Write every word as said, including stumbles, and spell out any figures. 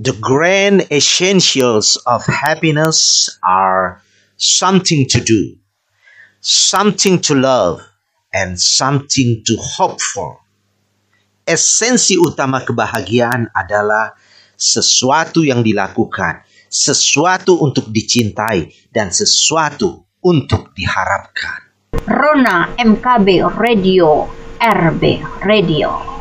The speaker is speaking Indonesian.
The grand essentials of happiness are something to do, something to love, and something to hope for. Esensi utama kebahagiaan adalah sesuatu yang dilakukan, sesuatu untuk dicintai, dan sesuatu untuk diharapkan. Rona M K B Radio, R B Radio.